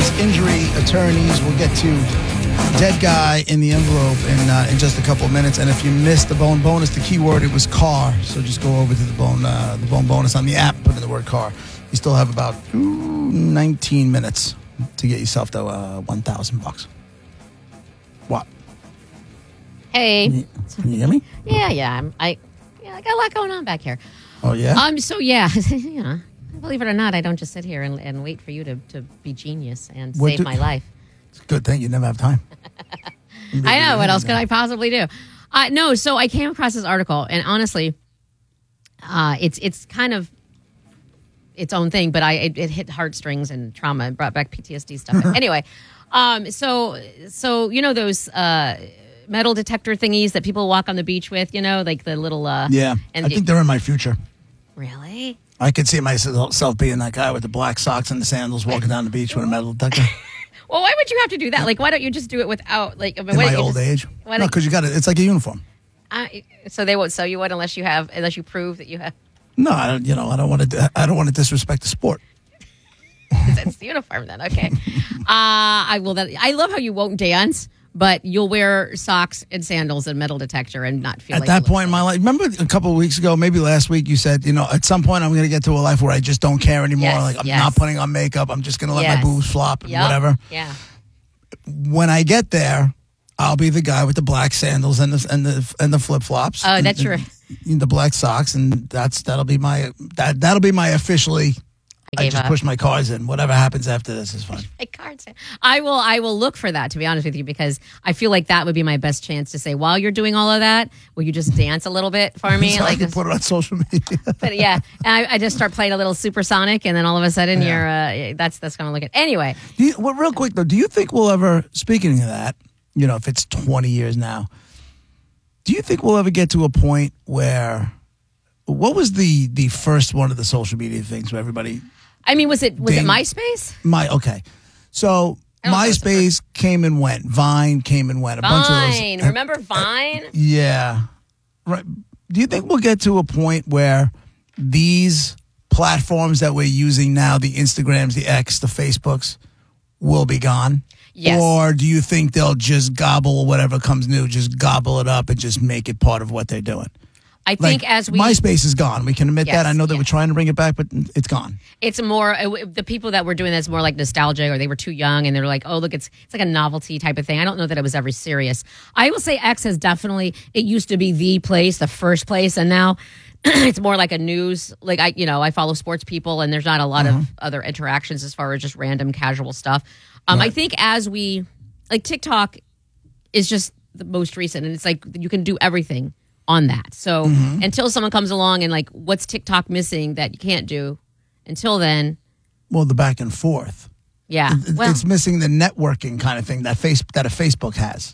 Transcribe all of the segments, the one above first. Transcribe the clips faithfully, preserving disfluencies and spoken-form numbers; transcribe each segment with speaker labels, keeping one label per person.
Speaker 1: Sports injury attorneys. We'll get to dead guy in the envelope in uh, in just a couple of minutes. And if you missed the bone bonus, the key word, it was car. So just go over to the bone uh, the bone bonus on the app, put in the word car. You still have about ooh, nineteen minutes to get yourself to uh, one thousand bucks. What?
Speaker 2: Hey.
Speaker 1: Can you, can you hear me?
Speaker 2: Yeah, yeah. I'm, I, yeah, I got a lot going on back here.
Speaker 1: Oh, yeah?
Speaker 2: Um. So, yeah, you know, believe it or not, I don't just sit here and, and wait for you to, to be genius and
Speaker 1: What
Speaker 2: save
Speaker 1: do-
Speaker 2: my life.
Speaker 1: It's a good thing you never have time.
Speaker 2: I know. What else could I possibly do? Uh, no, so I came across this article, and honestly, uh, it's it's kind of its own thing, but I it, it hit heartstrings and trauma and brought back P T S D stuff. Anyway, um, so so you know those uh, metal detector thingies that people walk on the beach with, you know, like the little uh,
Speaker 1: Yeah.
Speaker 2: And
Speaker 1: I think they're in my future.
Speaker 2: really.
Speaker 1: I could see myself being that guy with the black socks and the sandals walking down the beach with a metal detector.
Speaker 2: Well, why would you have to do that? Like, why don't you just do it without, like, I mean,
Speaker 1: In
Speaker 2: why
Speaker 1: my
Speaker 2: don't you
Speaker 1: old
Speaker 2: just-
Speaker 1: age.
Speaker 2: why
Speaker 1: No,
Speaker 2: don't-
Speaker 1: because you got it. It's like a uniform.
Speaker 2: Uh, so they won't sell you one unless you have, unless you prove that you have.
Speaker 1: No, I don't. You know, I don't want to. I don't want to disrespect the sport.
Speaker 2: It's the uniform then. Okay. Uh, I will. That I love how you won't dance, but you'll wear socks and sandals and metal detector and not feel
Speaker 1: At
Speaker 2: like
Speaker 1: that
Speaker 2: you look
Speaker 1: point in my life, remember a couple of weeks ago, maybe last week, you said, you know, at some point I'm going to get to a life where I just don't care anymore.
Speaker 2: Yes,
Speaker 1: like I'm
Speaker 2: yes.
Speaker 1: not putting on makeup. I'm just going to let
Speaker 2: Yes.
Speaker 1: my boobs flop and
Speaker 2: Yep.
Speaker 1: whatever.
Speaker 2: Yeah.
Speaker 1: When I get there, I'll be the guy with the black sandals and the and the and the flip flops.
Speaker 2: Oh, that's
Speaker 1: and,
Speaker 2: your-
Speaker 1: and the black socks, and that's that'll be my that that'll be my officially.
Speaker 2: I
Speaker 1: I,
Speaker 2: gave
Speaker 1: just
Speaker 2: up.
Speaker 1: push my cards in. Whatever happens after this is fine.
Speaker 2: My cards. I will. I will look for that. To be honest with you, because I feel like that would be my best chance to say, while you're doing all of that, will you just dance a little bit for me?
Speaker 1: So I
Speaker 2: like,
Speaker 1: can
Speaker 2: this-
Speaker 1: put it on social media.
Speaker 2: but yeah, and I, I just start playing a little supersonic, and then all of a sudden
Speaker 1: Yeah.
Speaker 2: you're. Uh, that's that's gonna look at anyway.
Speaker 1: Do you, well, real quick though, do you think we'll ever? Speaking of that, you know, if it's twenty years now, do you think we'll ever get to a point where? What was the the first one of the social media things where everybody?
Speaker 2: I mean, was it was
Speaker 1: Ding.
Speaker 2: it MySpace?
Speaker 1: My okay, so
Speaker 2: I don't know if it was the
Speaker 1: MySpace came and went, Vine came and went, a bunch of
Speaker 2: Vine.
Speaker 1: those.
Speaker 2: Remember Vine?
Speaker 1: Yeah, right. Do you think we'll get to a point where these platforms that we're using now, the Instagrams, the X, the Facebooks, will be gone?
Speaker 2: Yes.
Speaker 1: Or do you think they'll just gobble whatever comes new, just gobble it up and just make it part of what they're doing?
Speaker 2: I think as we
Speaker 1: MySpace is gone. We can admit
Speaker 2: Yes,
Speaker 1: that. I know that
Speaker 2: yeah.
Speaker 1: we're trying to bring it back, but it's gone.
Speaker 2: it's more uh, w- the people that were doing that's more like nostalgia, or they were too young and they were like, oh look, it's it's like a novelty type of thing. I don't know that it was ever serious. I will say X has definitely, it used to be the place, the first place, and now it's more like a news, like I you know I follow sports people, and there's not a lot
Speaker 1: Uh-huh.
Speaker 2: of other interactions as far as just random casual stuff. Um, I
Speaker 1: Right.
Speaker 2: think as we like TikTok is just the most recent, and it's like you can do everything on that. So
Speaker 1: Mm-hmm.
Speaker 2: until someone comes along and like, what's TikTok missing that you can't do? Until then,
Speaker 1: Well, the back and forth.
Speaker 2: yeah.
Speaker 1: It-
Speaker 2: Well,
Speaker 1: it's missing the networking kind of thing that face that a Facebook has.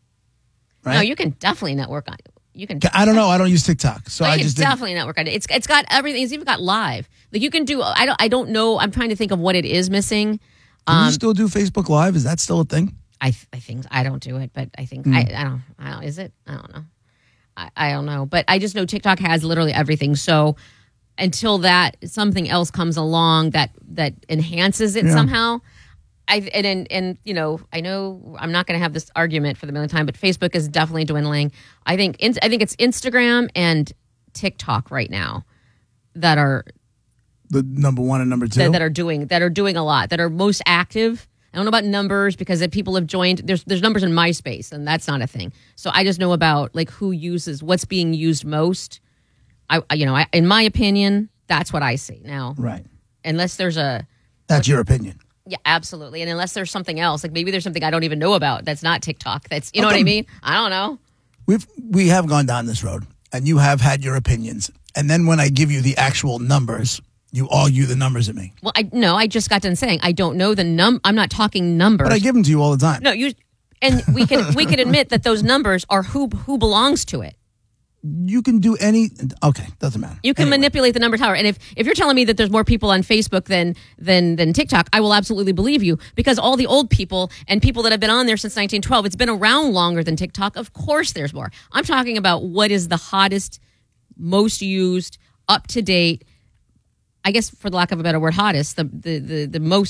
Speaker 1: Right?
Speaker 2: no, you can definitely network on it. You can.
Speaker 1: I don't know. I don't use TikTok, so
Speaker 2: Oh, you
Speaker 1: I
Speaker 2: can
Speaker 1: just didn't-
Speaker 2: definitely network on it. It's it's got everything. It's even got live. Like you can do. I don't. I don't know. I'm trying to think of what it is missing.
Speaker 1: Can
Speaker 2: Um,
Speaker 1: you still do Facebook Live? Is that still a thing?
Speaker 2: I th- I think I don't do it, but I think
Speaker 1: Hmm.
Speaker 2: I I don't. I don't. Is it? I don't know. I, I don't know, but I just know TikTok has literally everything. So until that something else comes along that that enhances it
Speaker 1: Yeah.
Speaker 2: somehow, I and, and and you know I know I'm not going to have this argument for the millionth time, but Facebook is definitely dwindling. I think in, I think it's Instagram and TikTok right now that are
Speaker 1: The number one and number two.
Speaker 2: that, that are doing that are doing a lot, that are most active. I don't know about numbers because if people have joined, there's there's numbers in MySpace, and that's not a thing. So I just know about like who uses what's being used most. I I- you know, I, in my opinion, that's what I see now.
Speaker 1: Right.
Speaker 2: Unless there's a
Speaker 1: That's your opinion.
Speaker 2: yeah, absolutely, and unless there's something else, like maybe there's something I don't even know about that's not TikTok. That's you know what I
Speaker 1: Okay.
Speaker 2: mean? I don't know.
Speaker 1: We've we have gone down this road, and you have had your opinions, and then when I give you the actual numbers, you argue the numbers at me.
Speaker 2: Well, I no, I just got done saying I don't know the num. I'm not talking numbers.
Speaker 1: But I give them to you all the time.
Speaker 2: no, you and we can we can admit that those numbers are who who belongs to it.
Speaker 1: You can do any. Okay, doesn't matter.
Speaker 2: You can
Speaker 1: Anyway.
Speaker 2: manipulate the numbers however. And if, if you're telling me that there's more people on Facebook than than than TikTok, I will absolutely believe you because all the old people and people that have been on there since nineteen twelve, it's been around longer than TikTok. Of course there's more. I'm talking about what is the hottest, most used, up to date, I guess for the lack of a better word, hottest, the the the, the most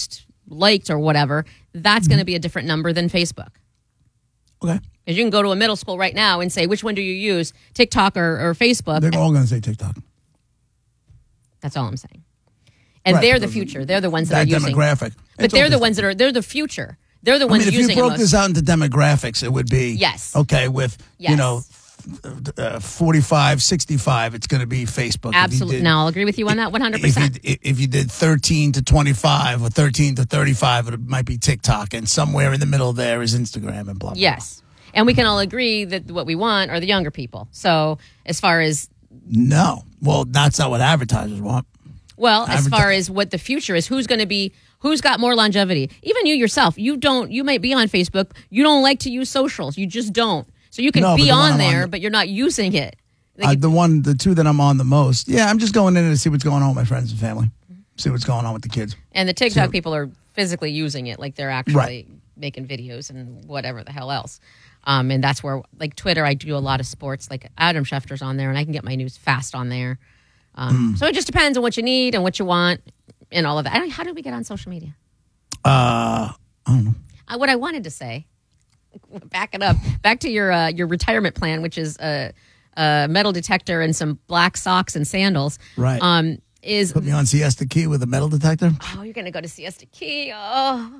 Speaker 2: liked or whatever, that's mm-hmm. going to be a different number than Facebook.
Speaker 1: Okay.
Speaker 2: Because you can go to a middle school right now and say, which one do you use, TikTok or, or Facebook?
Speaker 1: They're all going to say TikTok.
Speaker 2: That's all I'm saying. And right. they're the future. They're the ones that, that are using
Speaker 1: demographic.
Speaker 2: But they're the ones that are, they're the future. They're the ones
Speaker 1: I mean,
Speaker 2: using it.
Speaker 1: If you broke this out into demographics, it would be,
Speaker 2: yes.
Speaker 1: okay, with,
Speaker 2: yes.
Speaker 1: you know, uh, forty-five, sixty-five, it's going to be Facebook.
Speaker 2: Absolutely. No, I'll agree with you on that one hundred percent.
Speaker 1: If you, if you did thirteen to twenty-five or thirteen to thirty-five, it might be TikTok. And somewhere in the middle there is Instagram and blah, blah,
Speaker 2: yes. Blah. And we can all agree that what we want are the younger people. So as far as...
Speaker 1: No. Well, that's not what advertisers want.
Speaker 2: Well, as far as what the future is, who's going to be, who's got more longevity? Even you yourself, you don't, you might be on Facebook. You don't like to use socials. You just don't. So you can no, be on there, on, but you're not using it. Like
Speaker 1: uh, the one, the two that I'm on the most. Yeah, I'm just going in to see what's going on with my friends and family. See what's going on with the kids.
Speaker 2: And the TikTok people are physically using it. Like they're actually right. making videos and whatever the hell else. Um, and that's where, like Twitter, I do a lot of sports. Like Adam Schefter's on there, and I can get my news fast on there. Um, mm. So it just depends on what you need and what you want and all of that. I don't, how did we get on social media?
Speaker 1: Uh, I don't know.
Speaker 2: Uh, what I wanted to say, back it up, back to your uh, your retirement plan, which is a, a metal detector and some black socks and sandals.
Speaker 1: Right.
Speaker 2: Um, is
Speaker 1: Put me on Siesta Key with a metal detector?
Speaker 2: Oh, you're going to go to Siesta Key. Oh.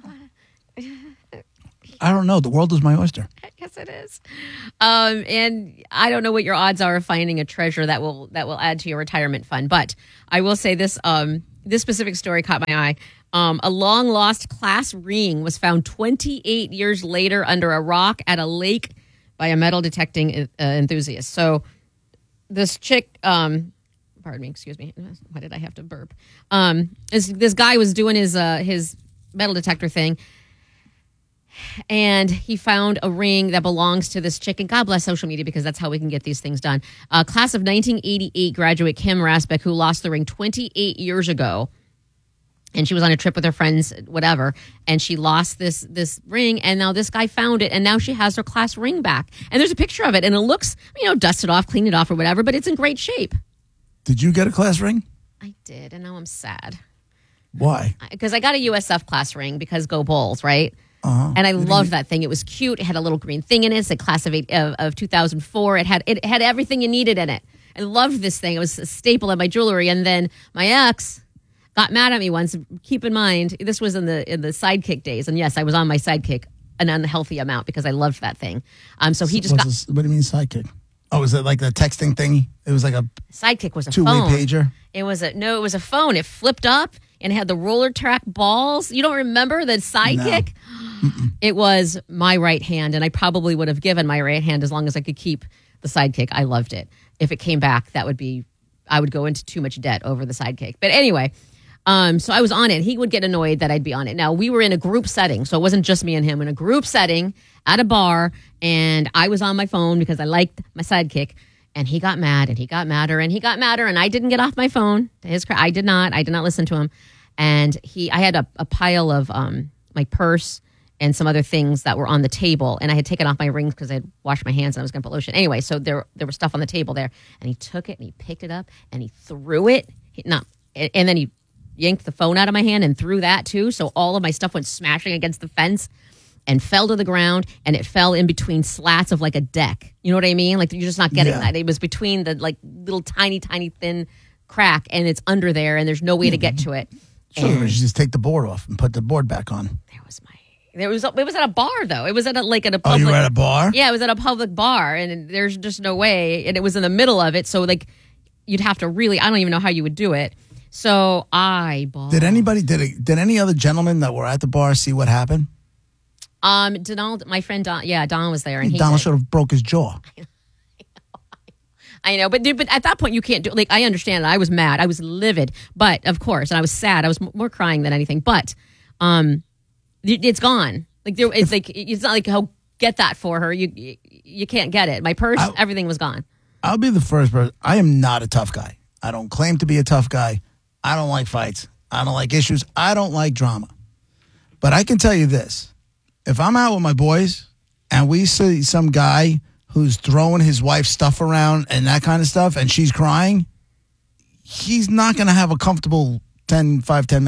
Speaker 1: I don't know. The world is my oyster.
Speaker 2: Yes, it is. Um, and I don't know what your odds are of finding a treasure that will that will add to your retirement fund. But I will say this: um, this specific story caught my eye. Um, a long lost class ring was found twenty-eight years later under a rock at a lake by a metal detecting uh, enthusiast. So this chick, um, pardon me, excuse me. Why did I have to burp? Um, this this guy was doing his uh, his metal detector thing. And he found a ring that belongs to this chick. And God bless social media, because that's how we can get these things done. Uh, class of nineteen eighty-eight graduate Kim Rasbeck, who lost the ring twenty-eight years ago. And she was on a trip with her friends, whatever. And she lost this this ring. And now this guy found it. And now she has her class ring back. And there's a picture of it. And it looks, you know, dusted off, cleaned it off or whatever. But it's in great shape.
Speaker 1: Did you get a class ring?
Speaker 2: I did. And now I'm sad.
Speaker 1: Why?
Speaker 2: Because I got a U S F class ring because go Bulls, right?
Speaker 1: Uh-huh.
Speaker 2: And I loved that thing. It was cute. It had a little green thing in it. It's a class of, eight, of of two thousand four. It had it had everything you needed in it. I loved this thing. It was a staple in my jewelry. And then my ex got mad at me once. Keep in mind, this was in the in the Sidekick days. And yes, I was on my Sidekick an unhealthy amount because I loved that thing. Um, so he just got...
Speaker 1: This, what do you mean Sidekick? Oh, was it like the texting thing? It was like a...
Speaker 2: Sidekick was a
Speaker 1: two-way
Speaker 2: phone.
Speaker 1: pager?
Speaker 2: It was a... No, it was a phone. It flipped up and had the roller track balls. You don't remember the Sidekick? No. It was my right hand, and I probably would have given my right hand as long as I could keep the Sidekick. I loved it. If it came back, that would be, I would go into too much debt over the Sidekick. But anyway, um, so I was on it. He would get annoyed that I'd be on it. Now, we were in a group setting, so it wasn't just me and him. In a group setting at a bar, and I was on my phone because I liked my Sidekick. And he got mad, and he got madder, and he got madder, and I didn't get off my phone. To his, I did not. I did not listen to him. And he, I had a, a pile of um, my purse and some other things that were on the table. And I had taken off my rings because I had washed my hands and I was going to put lotion. Anyway, so there there was stuff on the table there. And he took it and he picked it up and he threw it. He, not, and then he yanked the phone out of my hand and threw that too. So all of my stuff went smashing against the fence and fell to the ground. And it fell in between slats of like a deck. You know what I mean? Like you're just not getting yeah. that. It was between the like little tiny, tiny thin crack. And it's under there and there's no way mm-hmm. to get to it.
Speaker 1: Sure, you just take the board off and put the board back on.
Speaker 2: There was my... There was it was at a bar though. It was at a like at a public.
Speaker 1: Oh, you were at a bar?
Speaker 2: Yeah, it was at a public bar, and there's just no way. And it was in the middle of it, so like you'd have to really. I don't even know how you would do it. So I bought.
Speaker 1: Did anybody? Did it, did any other gentlemen that were at the bar see what happened?
Speaker 2: Um, Donald, my friend Don. Yeah, Don was there, and he
Speaker 1: Donald
Speaker 2: said,
Speaker 1: should have broke his jaw.
Speaker 2: I know, but dude, but at that point you can't do. Like I understand. I was mad. I was livid, but of course, and I was sad. I was more crying than anything. But um, it's gone. Like there, it's like it's not like oh get that for her. You you, you can't get it. My purse, I, everything was gone.
Speaker 1: I'll be the first person. I am not a tough guy. I don't claim to be a tough guy. I don't like fights. I don't like issues. I don't like drama. But I can tell you this: if I'm out with my boys and we see some guy who's throwing his wife's stuff around and that kind of stuff, and she's crying, he's not going to have a comfortable ten, five, ten minutes.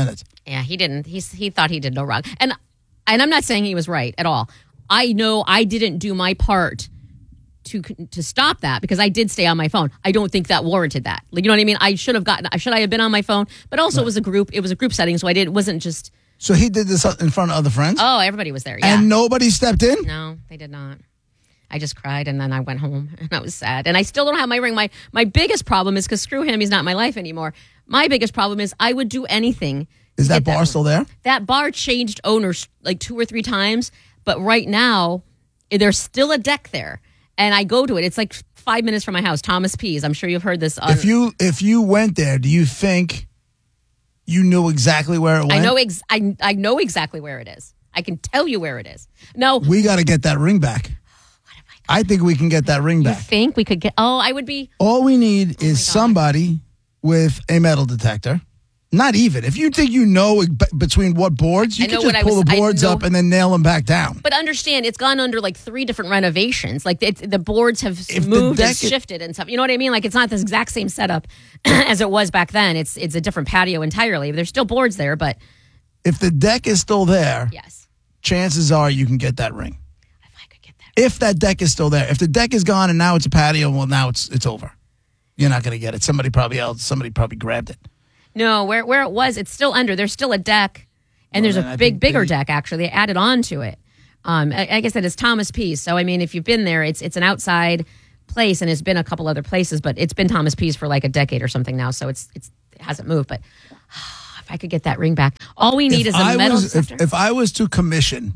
Speaker 2: Yeah, he didn't. He he thought he did no wrong, and and I'm not saying he was right at all. I know I didn't do my part to to stop that because I did stay on my phone. I don't think that warranted that. Like, you know what I mean? I should have gotten. Should I have been on my phone? But also, right. it was a group. It was a group setting, so I did. It wasn't just.
Speaker 1: So he did this in front of other friends.
Speaker 2: Oh, everybody was there. Yeah,
Speaker 1: and nobody stepped in.
Speaker 2: No, they did not. I just cried and then I went home and I was sad. And I still don't have my ring. My my biggest problem is because screw him, he's not my life anymore. My biggest problem is I would do anything.
Speaker 1: Is that bar that, still there?
Speaker 2: That bar changed owners like two or three times, but right now there's still a deck there, and I go to it. It's like five minutes from my house. Thomas Pease. I'm sure you've heard this. On,
Speaker 1: if you if you went there, do you think you knew exactly where it went?
Speaker 2: I know. Ex- I I know exactly where it is. I can tell you where it is. No,
Speaker 1: we got to get that ring back. I think we can get that ring back.
Speaker 2: You think we could get? Oh, I would be.
Speaker 1: All we need is somebody with a metal detector. Not even. If you think you know b- between what boards, you can just pull was, the boards up and then nail them back down.
Speaker 2: But understand, it's gone under like three different renovations. Like it's, the boards have if moved and shifted and stuff. You know what I mean? Like it's not the exact same setup as it was back then. It's it's a different patio entirely. There's still boards there, but
Speaker 1: if the deck is still there,
Speaker 2: yes,
Speaker 1: chances are you can get that ring.
Speaker 2: If I could get that,
Speaker 1: if that deck is still there, if the deck is gone and now it's a patio, well, now it's it's over. You're not going to get it. Somebody probably else. Somebody probably grabbed it.
Speaker 2: No, where where it was, it's still under. There's still a deck, and well, there's a big, bigger they, deck, actually. They added on to it. Um, like I said, it's Thomas Pease. So, I mean, if you've been there, it's it's an outside place, and it's been a couple other places, but it's been Thomas Pease for like a decade or something now, so it's, it's it hasn't moved. But oh, if I could get that ring back. All we need
Speaker 1: if
Speaker 2: is a
Speaker 1: I
Speaker 2: metal
Speaker 1: was, if, if I was to commission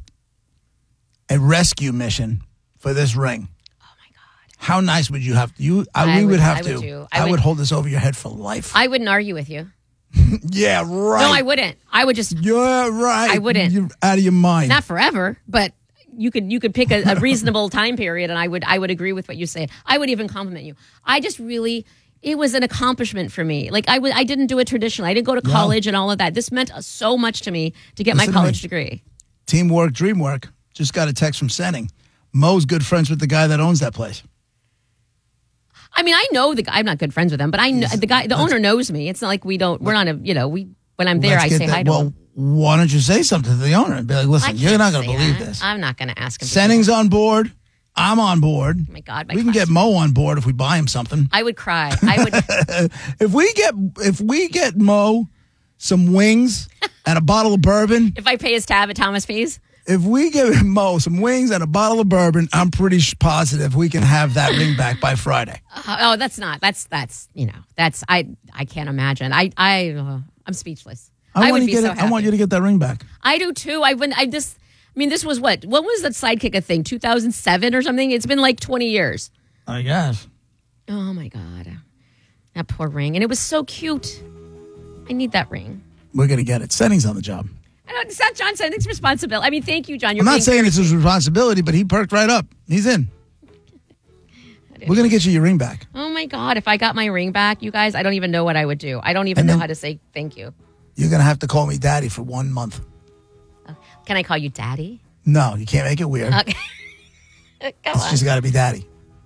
Speaker 1: a rescue mission for this ring, how nice would you have to? You, I, I we would, would have I to. Would do. I, I would, would hold this over your head for life.
Speaker 2: I wouldn't argue with you.
Speaker 1: Yeah, right.
Speaker 2: No, I wouldn't. I would just.
Speaker 1: You're right.
Speaker 2: I wouldn't.
Speaker 1: You're out of your mind.
Speaker 2: Not forever, but you could you could pick a, a reasonable time period, and I would I would agree with what you say. I would even compliment you. I just really. It was an accomplishment for me. Like I w- I didn't do it traditionally. I didn't go to college no. and all of that. This meant so much to me to get Listen my college degree.
Speaker 1: Teamwork, dream work. Just got a text from Senning. Mo's good friends with the guy that owns that place.
Speaker 2: I mean, I know the guy. I'm not good friends with him, but I know the guy. The owner knows me. It's not like we don't. We're not a. You know, we when I'm there, I say that. hi to
Speaker 1: well,
Speaker 2: him.
Speaker 1: Why don't you say something to the owner and be like, "Listen, you're not going to believe
Speaker 2: that.
Speaker 1: this.
Speaker 2: I'm not going to ask him."
Speaker 1: Senning's on board. I'm on board.
Speaker 2: Oh my God, my
Speaker 1: we can get Mo on board if we buy him something.
Speaker 2: I would cry. I would.
Speaker 1: if we get if we get Mo some wings and a bottle of bourbon.
Speaker 2: If I pay his tab at Thomas Pease.
Speaker 1: If we give Mo some wings and a bottle of bourbon, I'm pretty positive we can have that ring back by Friday.
Speaker 2: Uh, oh, that's not. That's that's you know. That's I. I can't imagine. I I uh, I'm speechless.
Speaker 1: I,
Speaker 2: I
Speaker 1: would
Speaker 2: want
Speaker 1: be
Speaker 2: so
Speaker 1: it,
Speaker 2: happy.
Speaker 1: I want you to get that ring back.
Speaker 2: I do too. I when I just. I mean, this was what? What was that Sidekick a thing? two thousand seven or something? It's been like twenty years.
Speaker 1: I guess.
Speaker 2: Oh my God, that poor ring, and it was so cute. I need that ring.
Speaker 1: We're gonna get it. Senning's on the job.
Speaker 2: I don't, it's not John Senning's responsibility. I mean, thank you, John. You're
Speaker 1: I'm not saying it's his responsibility, but he perked right up. He's in. We're going to get you your ring back.
Speaker 2: Oh, my God. If I got my ring back, you guys, I don't even know what I would do. I don't even know how to say thank you.
Speaker 1: You're going to have to call me Daddy for one month.
Speaker 2: Uh, can I call you Daddy?
Speaker 1: No, you can't make it weird. Okay. It's just got to be Daddy.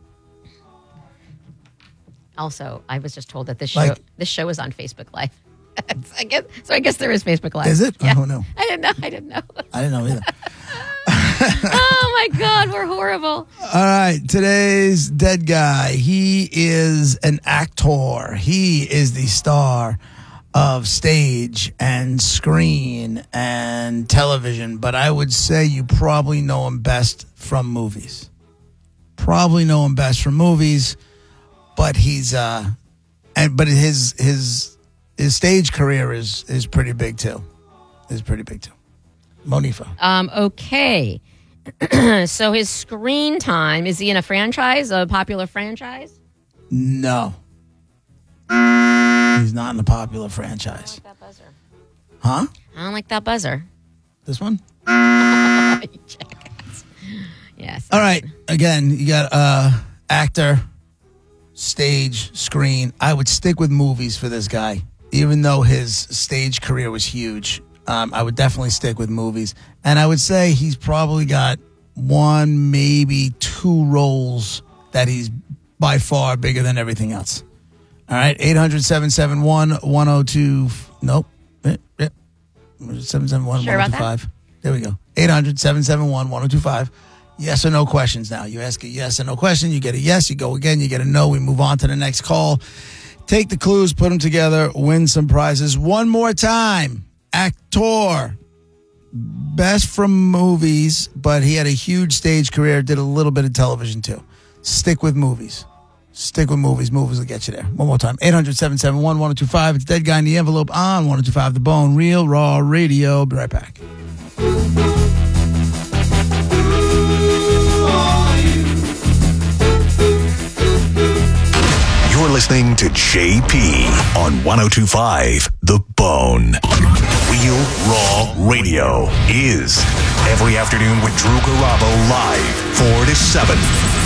Speaker 2: Also, I was just told that this show
Speaker 1: like,
Speaker 2: this show is on Facebook Live. I guess, so I guess there is Facebook Live.
Speaker 1: Is it?
Speaker 2: Yeah.
Speaker 1: I don't know.
Speaker 2: I didn't know. I didn't know.
Speaker 1: I didn't know either.
Speaker 2: Oh, my God. We're horrible.
Speaker 1: All right. Today's dead guy. He is an actor. He is the star of stage and screen and television. But I would say you probably know him best from movies. Probably know him best from movies. But he's, uh, and but his, his, His stage career is is pretty big too. Is pretty big too. Monifa.
Speaker 2: Um. Okay. So his screen time, is he in a franchise, a popular franchise?
Speaker 1: No. He's not in the popular franchise.
Speaker 2: I don't like that buzzer.
Speaker 1: Huh?
Speaker 2: I don't like that buzzer.
Speaker 1: This one?
Speaker 2: Yes.
Speaker 1: All right. Again, you got uh actor, stage, screen. I would stick with movies for this guy. Even though his stage career was huge, um, I would definitely stick with movies. And I would say he's probably got one, maybe two roles that he's by far bigger than everything else. All right, eight hundred, seven seven one, one oh two. Nope. seven seven one,
Speaker 2: Sure
Speaker 1: one oh
Speaker 2: about
Speaker 1: two five. There we go. eight hundred, seven seven one, one oh two five. Yes or no questions now. You ask a yes or no question. You get a yes. You go again. You get a no. We move on to the next call. Take the clues, put them together, win some prizes. One more time. Actor. Best from movies, but he had a huge stage career, did a little bit of television too. Stick with movies. Stick with movies. Movies will get you there. One more time. eight hundred, seven seven one, one oh two five. It's Dead Guy in the Envelope on one oh two five The Bone. Real Raw Radio. Be right back.
Speaker 3: You're listening to J P on one oh two five The Bone. Real Raw Radio is every afternoon with Drew Garabo live four to seven.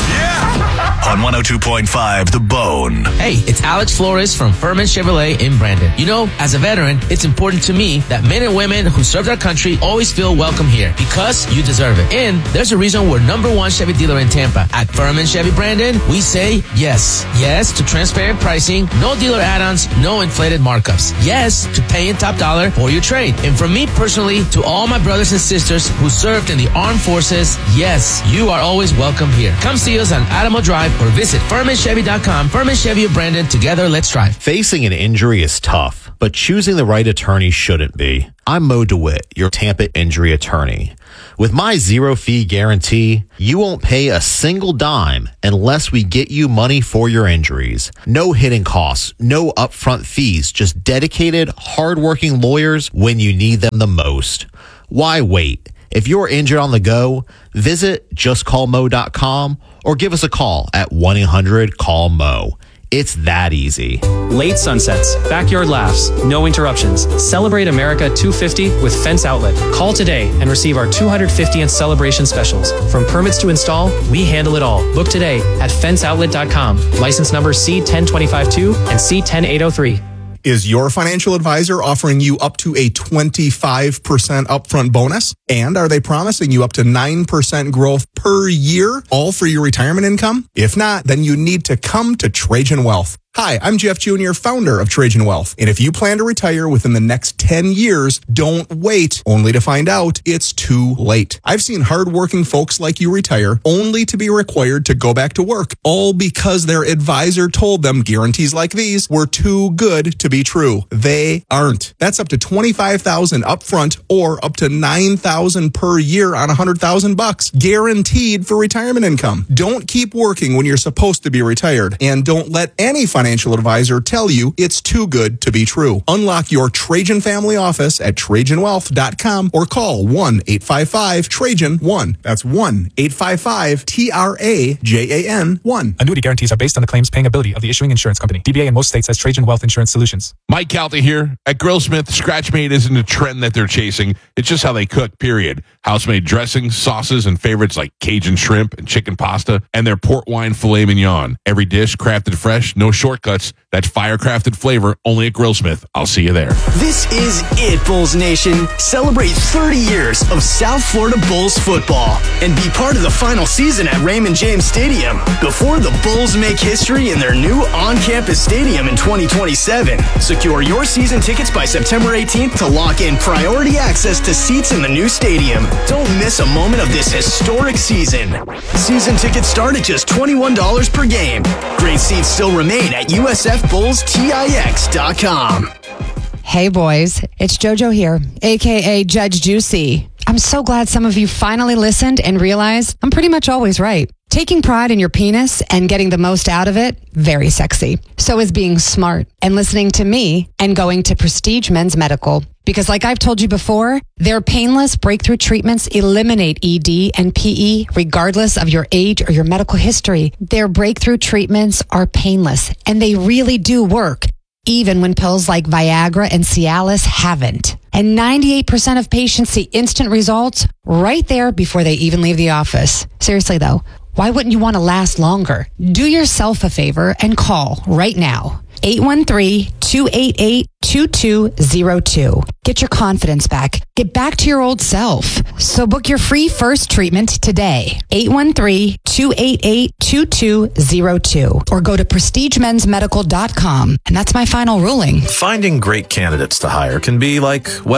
Speaker 3: Yeah! On one oh two point five The Bone.
Speaker 4: Hey, it's Alex Flores from Furman Chevrolet in Brandon. You know, as a veteran, it's important to me that men and women who served our country always feel welcome here because you deserve it. And there's a reason we're number one Chevy dealer in Tampa. At Furman Chevy Brandon, we say yes. Yes to transparent pricing, no dealer add-ons, no inflated markups. Yes to paying top dollar for your trade. And from me personally to all my brothers and sisters who served in the armed forces, yes, you are always welcome here. Come see us on Adamo Drive or visit Furman Chevy dot com. Furman Chevy of Brandon. Together, let's drive.
Speaker 5: Facing an injury is tough, but choosing the right attorney shouldn't be. I'm Mo DeWitt, your Tampa injury attorney. With my zero-fee guarantee, you won't pay a single dime unless we get you money for your injuries. No hidden costs, no upfront fees, just dedicated, hardworking lawyers when you need them the most. Why wait? If you're injured on the go, visit just call mo dot com or give us a call at one eight hundred call mo. It's that easy.
Speaker 6: Late sunsets, backyard laughs, no interruptions. Celebrate America two fifty with Fence Outlet. Call today and receive our two hundred fiftieth celebration specials. From permits to install, we handle it all. Book today at fence outlet dot com. License number C one zero two five two and C one zero eight zero three.
Speaker 7: Is your financial advisor offering you up to a twenty-five percent upfront bonus? And are they promising you up to nine percent growth per year, all for your retirement income? If not, then you need to come to Trajan Wealth. Hi, I'm Jeff Junior, founder of Trajan Wealth. And if you plan to retire within the next ten years, don't wait only to find out it's too late. I've seen hardworking folks like you retire only to be required to go back to work, all because their advisor told them guarantees like these were too good to be true. They aren't. That's up to twenty-five thousand dollars upfront or up to nine thousand dollars per year on one hundred thousand bucks, guaranteed for retirement income. Don't keep working when you're supposed to be retired, and don't let any financial advisor tell you it's too good to be true. Unlock your Trajan family office at trajan wealth dot com or call one eight five five Trajan one. That's one eight five five T R A J A N one.
Speaker 8: Annuity guarantees are based on the claims paying ability of the issuing insurance company. D B A in most states has Trajan Wealth Insurance Solutions.
Speaker 9: Mike Calta here. At Grillsmith, Scratchmade isn't a trend that they're chasing. It's just how they cook, period. House-made dressings, sauces, and favorites like Cajun shrimp and chicken pasta, and their port wine filet mignon. Every dish crafted fresh, no shortcuts. That fire-crafted flavor only at Grillsmith. I'll see you there.
Speaker 10: This is it, Bulls Nation. Celebrate thirty years of South Florida Bulls football and be part of the final season at Raymond James Stadium before the Bulls make history in their new on-campus stadium in twenty twenty-seven. Secure your season tickets by September eighteenth to lock in priority access to seats in the new stadium. Don't miss a moment of this historic season. Season tickets start at just twenty-one dollars per game. Great seats still remain at U S F Bulls Tix dot com.
Speaker 11: Hey boys, it's JoJo here, aka Judge Juicy. I'm so glad some of you finally listened and realized I'm pretty much always right. Taking pride in your penis and getting the most out of it, very sexy. So is being smart and listening to me and going to Prestige Men's Medical. Because like I've told you before, their painless breakthrough treatments eliminate E D and P E regardless of your age or your medical history. Their breakthrough treatments are painless and they really do work, even when pills like Viagra and Cialis haven't. And ninety-eight percent of patients see instant results right there before they even leave the office. Seriously though, why wouldn't you want to last longer? Do yourself a favor and call right now. eight one three, two eight eight, two two zero two. Get your confidence back. Get back to your old self. So book your free first treatment today. eight one three, two eight eight, two two zero two. Or go to prestige men's medical dot com. And that's my final ruling.
Speaker 12: Finding great candidates to hire can be like, well,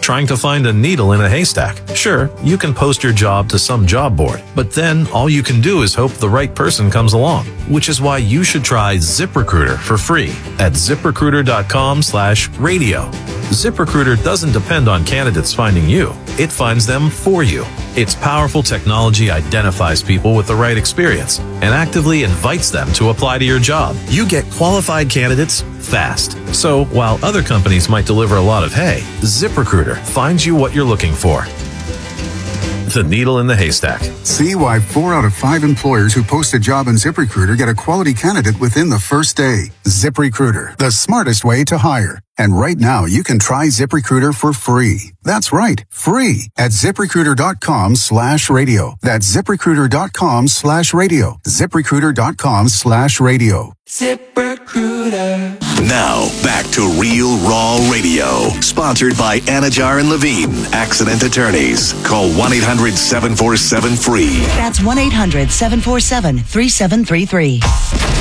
Speaker 12: Trying to find a needle in a haystack? Sure, you can post your job to some job board, but then all you can do is hope the right person comes along, which is why you should try ZipRecruiter for free at ZipRecruiter.com slash radio. ZipRecruiter doesn't depend on candidates finding you. It finds them for you. Its powerful technology identifies people with the right experience and actively invites them to apply to your job. You get qualified candidates fast. So while other companies might deliver a lot of hay, ZipRecruiter finds you what you're looking for. The needle in the haystack.
Speaker 13: See why four out of five employers who post a job in ZipRecruiter get a quality candidate within the first day. ZipRecruiter, the smartest way to hire. And right now, you can try ZipRecruiter for free. That's right, free at ZipRecruiter.com slash radio. That's ZipRecruiter.com slash radio. ZipRecruiter.com slash radio.
Speaker 3: ZipRecruiter. Now, back to Real Raw Radio. Sponsored by Anajar and Levine, Accident Attorneys. Call one eight hundred seven four seven free.
Speaker 14: That's one eight hundred seven four seven three seven three three.